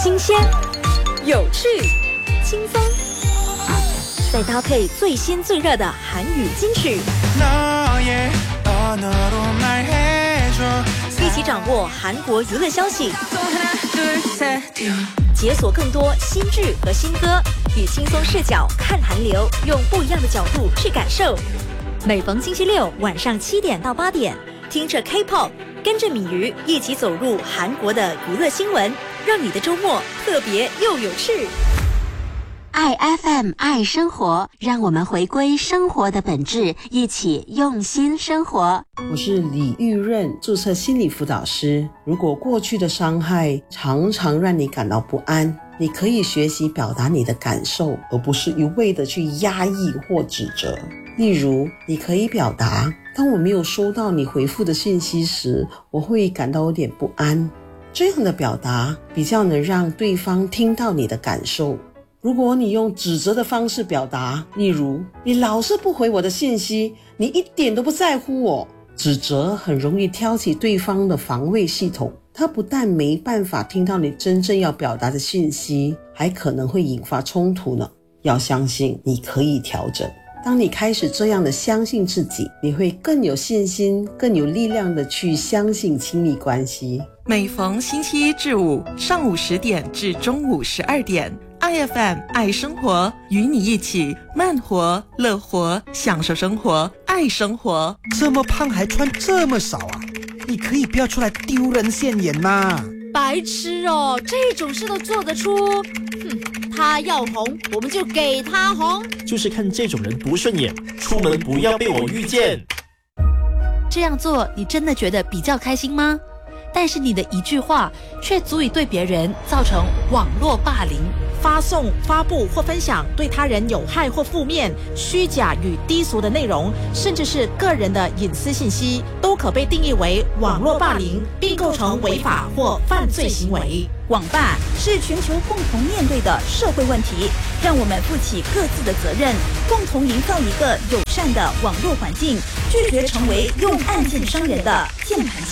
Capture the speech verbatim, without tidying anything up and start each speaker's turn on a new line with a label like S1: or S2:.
S1: 新鲜、有趣、轻松，再搭配最新最热的韩语金曲，一起掌握韩国娱乐消息，解锁更多新剧和新歌，以轻松视角看韩流，用不一样的角度去感受。每逢星期六晚上七点到八点，听着 K-pop， 跟着米鱼一起走入韩国的娱乐新闻，让你的周末特别又有趣。
S2: 爱 F M 爱生活，让我们回归生活的本质，一起用心生活。
S3: 我是李玉润，注册心理辅导师。如果过去的伤害常常让你感到不安，你可以学习表达你的感受，而不是一味的去压抑或指责。例如，你可以表达，当我没有收到你回复的信息时，我会感到有点不安。这样的表达比较能让对方听到你的感受。如果你用指责的方式表达，例如，你老是不回我的信息，你一点都不在乎我，指责很容易挑起对方的防卫系统，他不但没办法听到你真正要表达的信息，还可能会引发冲突呢。要相信你可以调整。当你开始这样的相信自己，你会更有信心，更有力量的去相信亲密关系。
S4: 每逢星期一至五上午十点至中午十二点，I F M 爱生活，与你一起慢活、乐活，享受生活，爱生活。
S5: 这么胖还穿这么少啊？你可以不要出来丢人现眼嘛！
S6: 白痴哦，这种事都做得出？哼，他要红，我们就给他红。
S7: 就是看这种人不顺眼，出门不要被我遇见。
S8: 这样做，你真的觉得比较开心吗？但是你的一句话却足以对别人造成网络霸凌。
S9: 发送、发布或分享对他人有害或负面、虚假与低俗的内容，甚至是个人的隐私信息，都可被定义为网络霸凌，并构成违法或犯罪行为。
S10: 网霸是全球共同面对的社会问题，让我们负起各自的责任，共同营造一个友善的网络环境，拒绝成为用案件伤人的键盘侠。